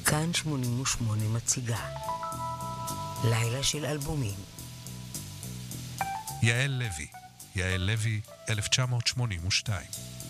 כאן 88 מציגה לילה של אלבומים. יעל לוי, 1982.